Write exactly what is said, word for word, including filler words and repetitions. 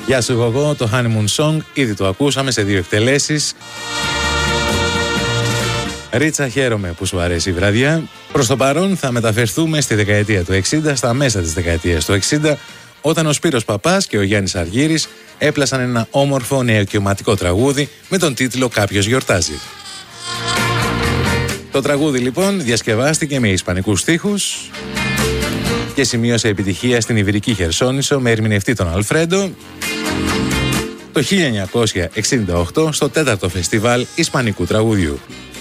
Γεια σου εγώ, το Honeymoon Song, ήδη το ακούσαμε σε δύο εκτελέσεις. Ρίτσα, χαίρομαι που σου αρέσει η βραδιά. Προς το παρόν θα μεταφερθούμε στη δεκαετία του εξήντα, στα μέσα της δεκαετίας του εξήντα, όταν ο Σπύρος Παπάς και ο Γιάννης Αργύρης έπλασαν ένα όμορφο νεοκαιωματικό τραγούδι με τον τίτλο «Κάποιος γιορτάζει». Το τραγούδι λοιπόν διασκευάστηκε με ισπανικούς στίχους και σημείωσε επιτυχία στην Ιβηρική Χερσόνησο με ερμηνευτή τον Αλφρέντο το χίλια εννιακόσια εξήντα οκτώ στο τέταρτο φεστιβάλ Ισπανικού τραγουδιού.